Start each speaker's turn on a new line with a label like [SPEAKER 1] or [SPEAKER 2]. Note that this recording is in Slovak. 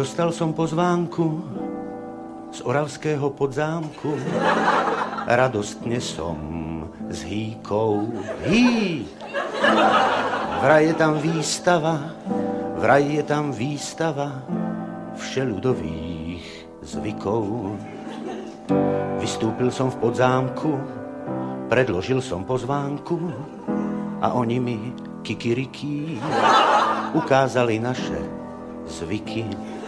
[SPEAKER 1] Dostal som pozvánku z Oravského podzámku. Radostne som s hýkou. Hý! Vraj je tam výstava všeľudových zvykov. Vystúpil som v podzámku, predložil som pozvánku a oni mi kikirikí ukázali naše zvyky.